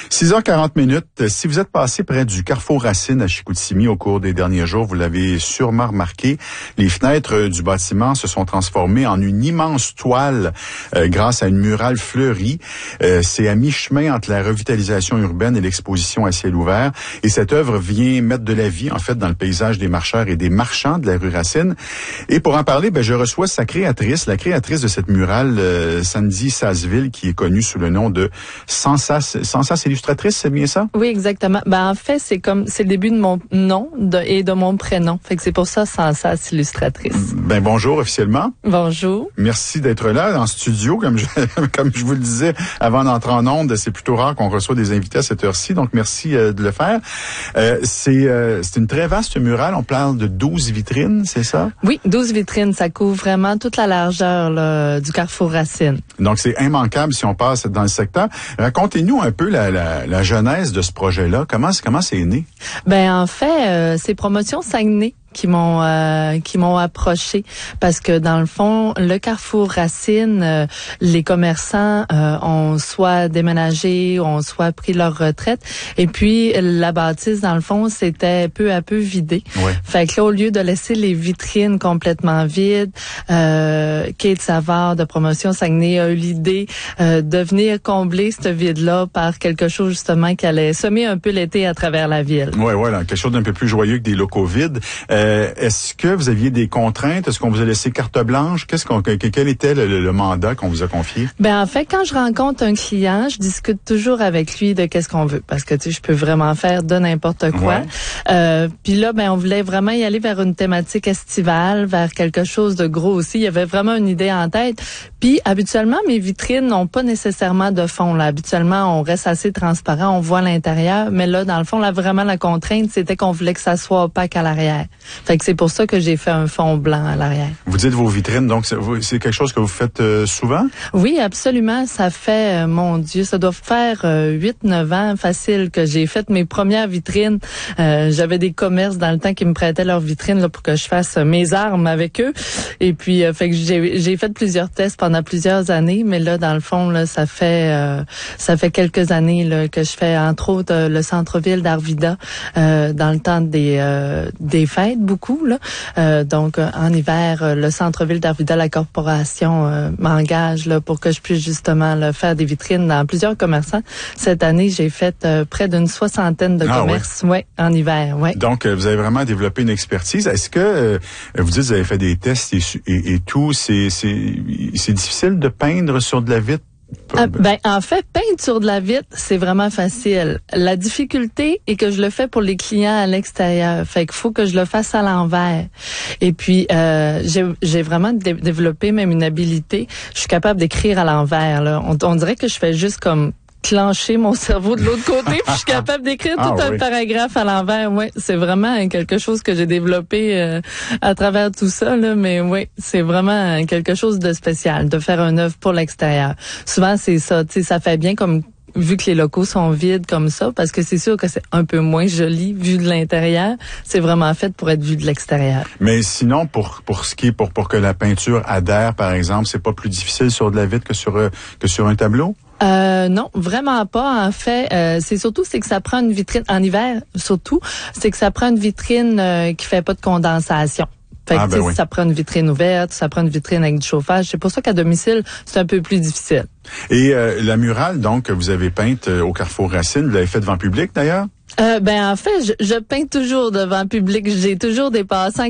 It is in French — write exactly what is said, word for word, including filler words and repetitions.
six heures quarante minutes. Si vous êtes passé près du Carrefour Racine à Chicoutimi au cours des derniers jours, vous l'avez sûrement remarqué, les fenêtres du bâtiment se sont transformées en une immense toile euh, grâce à une murale fleurie. Euh, c'est à mi-chemin entre la revitalisation urbaine et l'exposition à ciel ouvert. Et cette œuvre vient mettre de la vie, en fait, dans le paysage des marcheurs et des marchands de la rue Racine. Et pour en parler, ben, je reçois sa créatrice, la créatrice de cette murale, euh, Sandy Sasseville, qui est connue sous le nom de Sensas, Sensas illustratrice, c'est bien ça? Oui, exactement. Ben, en fait, c'est comme, c'est le début de mon nom de, et de mon prénom. Fait que c'est pour ça Sensas illustratrice. Ben, bonjour officiellement. Bonjour. Merci d'être là en studio, comme je, comme je vous le disais avant d'entrer en onde. C'est plutôt rare qu'on reçoit des invités à cette heure-ci, donc merci euh, de le faire. Euh, c'est, euh, c'est une très vaste murale. On parle de douze vitrines, c'est ça? Oui, douze vitrines. Ça couvre vraiment toute la largeur là, du Carrefour Racine. Donc, c'est immanquable si on passe dans le secteur. Racontez-nous un peu la, la, la genèse de ce projet-là. Comment, comment c'est né? Ben, en fait, euh, c'est Promotion Saguenay qui m'ont euh, qui m'ont approché parce que dans le fond le Carrefour Racine, euh, les commerçants euh, ont soit déménagé, ont soit pris leur retraite et puis la bâtisse dans le fond c'était peu à peu vidée. Ouais. Fait que là au lieu de laisser les vitrines complètement vides, euh, Kate Savard de Promotion Saguenay a eu l'idée euh, de venir combler ce vide-là par quelque chose justement qui allait semer un peu l'été à travers la ville. Ouais, voilà, quelque chose d'un peu plus joyeux que des locaux vides. Euh, Euh, est-ce que vous aviez des contraintes? Est-ce qu'on vous a laissé carte blanche? Qu'est-ce qu'on, quel était le, le mandat qu'on vous a confié? Ben en fait, quand je rencontre un client, je discute toujours avec lui de qu'est-ce qu'on veut, parce que tu sais, je peux vraiment faire de n'importe quoi. Ouais. Euh, puis là, ben on voulait vraiment y aller vers une thématique estivale, vers quelque chose de gros aussi. Il y avait vraiment une idée en tête. Puis habituellement, mes vitrines n'ont pas nécessairement de fond. Là, habituellement, on reste assez transparent, on voit l'intérieur. Mais là, dans le fond, là vraiment la contrainte, c'était qu'on voulait que ça soit opaque à l'arrière. Fait que c'est pour ça que j'ai fait un fond blanc à l'arrière. Vous dites vos vitrines, donc c'est, c'est quelque chose que vous faites euh, souvent? Oui, absolument. Ça fait, euh, mon Dieu, ça doit faire euh, huit neuf ans facile que j'ai fait mes premières vitrines. Euh, j'avais des commerces dans le temps qui me prêtaient leurs vitrines là, pour que je fasse euh, mes armes avec eux. Et puis, euh, fait que j'ai, j'ai fait plusieurs tests pendant plusieurs années. Mais là, dans le fond, là, ça fait euh, ça fait quelques années là, que je fais, entre autres, euh, le centre-ville d'Arvida euh, dans le temps des euh, des fêtes. Beaucoup là, euh, donc euh, en hiver, euh, le centre-ville d'Arvida, la corporation euh, m'engage là pour que je puisse justement là, faire des vitrines dans plusieurs commerçants. Cette année, j'ai fait euh, près d'une soixantaine de ah, commerces, ouais. ouais, en hiver, ouais. Donc euh, vous avez vraiment développé une expertise. Est-ce que euh, vous dites que vous avez fait des tests et, et, et tout, c'est c'est c'est difficile de peindre sur de la vitre? Euh, ben en fait, peindre sur de la vitre, c'est vraiment facile. La difficulté est que je le fais pour les clients à l'extérieur. Fait qu'il faut que je le fasse à l'envers. Et puis euh, j'ai j'ai vraiment dé- développé même une habilité. Je suis capable d'écrire à l'envers. Là. On, on dirait que je fais juste comme clencher mon cerveau de l'autre côté, puis je suis capable d'écrire tout ah, un oui. paragraphe à l'envers. Ouais, c'est vraiment quelque chose que j'ai développé euh, à travers tout ça là, mais oui, c'est vraiment quelque chose de spécial de faire une œuvre pour l'extérieur. Souvent c'est ça, tu sais, ça fait bien comme vu que les locaux sont vides comme ça, parce que c'est sûr que c'est un peu moins joli vu de l'intérieur. C'est vraiment fait pour être vu de l'extérieur. Mais sinon, pour pour ce qui est pour pour que la peinture adhère, par exemple, c'est pas plus difficile sur de la vitre que sur que sur un tableau? Euh, non, vraiment pas. En fait, euh, c'est surtout c'est que ça prend une vitrine en hiver, surtout, c'est que ça prend une vitrine euh, qui fait pas de condensation. Fait que ah, ben oui. Ça prend une vitrine ouverte, ça prend une vitrine avec du chauffage. C'est pour ça qu'à domicile, c'est un peu plus difficile. Et euh, la murale, donc, que vous avez peinte euh, au Carrefour Racine, vous l'avez faite devant public d'ailleurs? Euh, ben en fait, je, je peins toujours devant public. J'ai toujours des passants